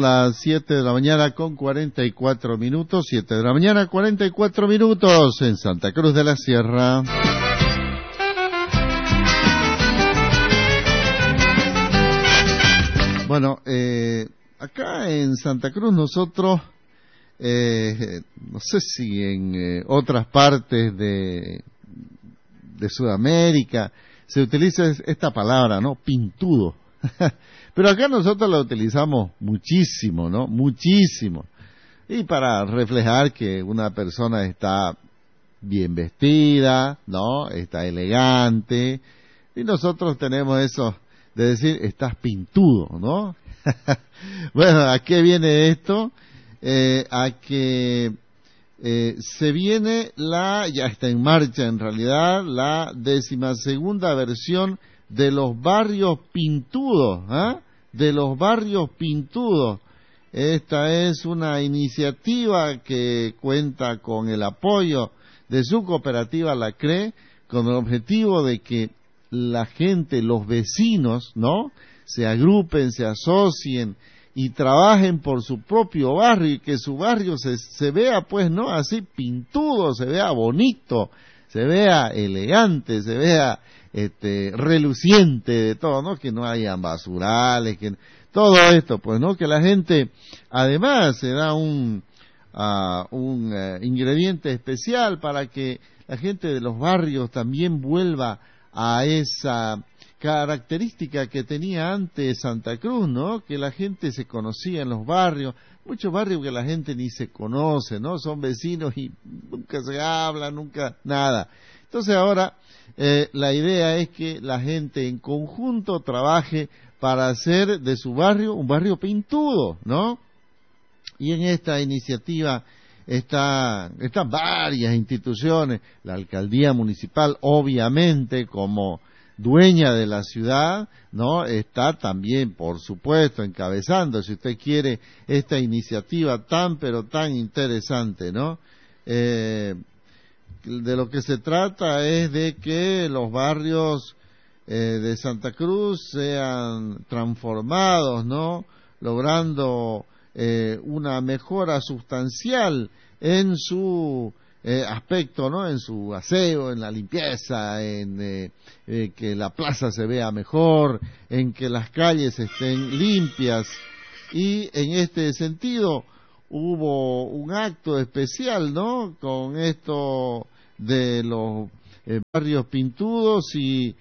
las 7 de la mañana con 44 minutos, 7 de la mañana 44 minutos en Santa Cruz de la Sierra. Bueno, acá en Santa Cruz nosotros, no sé si en otras partes de Sudamérica se utiliza esta palabra, ¿no? Pintudo. Pero acá nosotros la utilizamos muchísimo, ¿no? Muchísimo. Y para reflejar que una persona está bien vestida, ¿no? Está elegante. Y nosotros tenemos eso de decir, estás pintudo, ¿no? Bueno, ¿a qué viene esto? A que se viene ya está en marcha en realidad, la 12ª versión de los barrios pintudos, ¿eh? De los barrios pintudos. Esta es una iniciativa que cuenta con el apoyo de su cooperativa La CRE, con el objetivo de que la gente, los vecinos, ¿no?, se agrupen, se asocien y trabajen por su propio barrio, y que su barrio se vea, pues, ¿no?, así pintudo, se vea bonito, se vea elegante, se vea reluciente de todo, ¿no? Que no hayan basurales, que todo esto, pues, ¿no? Que la gente, además, se da un ingrediente especial para que la gente de los barrios también vuelva a esa característica que tenía antes Santa Cruz, ¿no? Que la gente se conocía en los barrios, muchos barrios que la gente ni se conoce, ¿no? Son vecinos y nunca se habla, nunca nada. Entonces ahora la idea es que la gente en conjunto trabaje para hacer de su barrio un barrio pintudo, ¿no? Y en esta iniciativa están varias instituciones, la alcaldía municipal, obviamente, como dueña de la ciudad, ¿no? Está también, por supuesto, encabezando, si usted quiere, esta iniciativa tan, pero tan interesante, ¿no? De lo que se trata es de que los barrios de Santa Cruz sean transformados, ¿no? Logrando una mejora sustancial en su aspecto, ¿no? En su aseo, en la limpieza, en que la plaza se vea mejor, en que las calles estén limpias. Y en este sentido hubo un acto especial, ¿no?, con esto de los barrios pintudos, y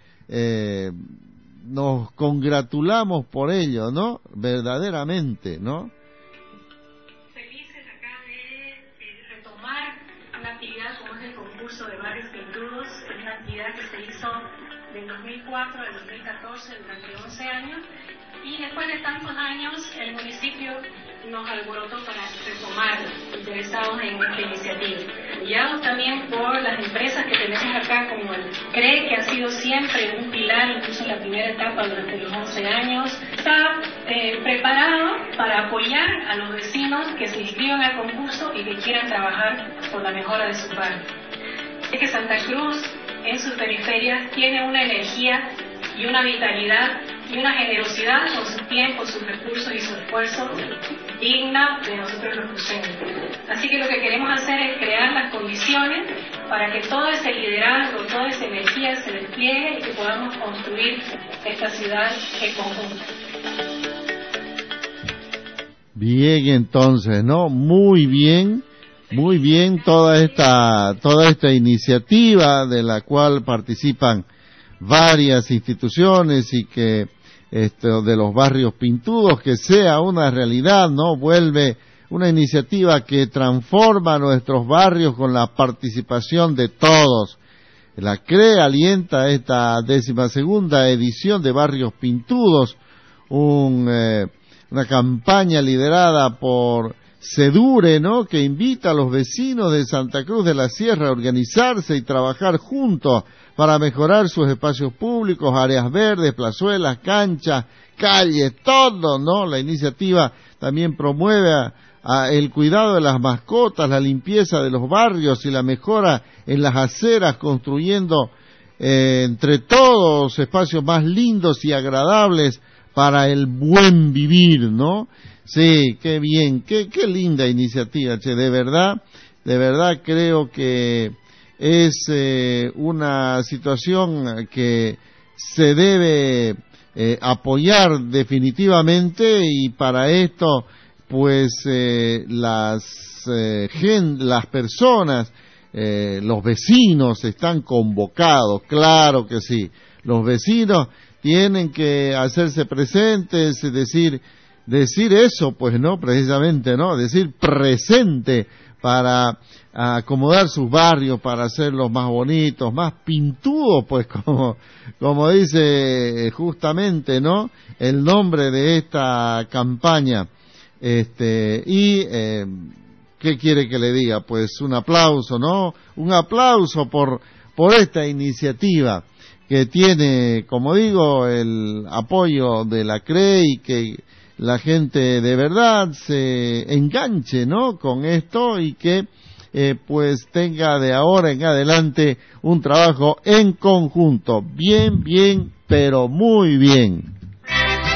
nos congratulamos por ello, ¿no? Verdaderamente, ¿no? Felices acá de retomar una actividad como es el concurso de barrios pintudos. Es una actividad que se hizo del 2004 al 2014 durante 11 años, y después de tantos años el municipio nos alborotó para retomarla, interesados en esta iniciativa. Guiados también por las empresas que tenemos acá, como el CRE, que ha sido siempre un pilar, incluso en la primera etapa durante los 11 años, está preparado para apoyar a los vecinos que se inscriban al concurso y que quieran trabajar por la mejora de su barrio. Es que Santa Cruz, en sus periferias, tiene una energía y una vitalidad y una generosidad con su tiempo, sus recursos y su esfuerzo digna de nosotros los cruceños. Así que lo que queremos hacer es crear las condiciones para que todo ese liderazgo, toda esa energía se despliegue y que podamos construir esta ciudad en conjunto. Bien, entonces, ¿no? Muy bien toda esta iniciativa de la cual participan varias instituciones, y que de los barrios pintudos, que sea una realidad, ¿no? Vuelve una iniciativa que transforma nuestros barrios con la participación de todos. La CRE alienta esta 12ª edición de Barrios Pintudos, una campaña liderada por SEDURE, ¿no?, que invita a los vecinos de Santa Cruz de la Sierra a organizarse y trabajar juntos para mejorar sus espacios públicos, áreas verdes, plazuelas, canchas, calles, todo, ¿no? La iniciativa también promueve el cuidado de las mascotas, la limpieza de los barrios y la mejora en las aceras, construyendo entre todos espacios más lindos y agradables para el buen vivir, ¿no? Sí, qué bien, qué linda iniciativa, che, de verdad creo que es una situación que se debe apoyar definitivamente, y para esto pues las personas, los vecinos están convocados, claro que sí, los vecinos tienen que hacerse presentes, decir eso, pues, ¿no? Precisamente, ¿no? Decir presente para acomodar sus barrios, para hacerlos más bonitos, más pintudos, pues, como dice justamente, ¿no? El nombre de esta campaña. ¿Qué quiere que le diga? Pues un aplauso, ¿no? Un aplauso por esta iniciativa que tiene, como digo, el apoyo de la CRE, y que la gente de verdad se enganche, ¿no? Con esto, y que pues tenga de ahora en adelante un trabajo en conjunto. Bien, pero muy bien.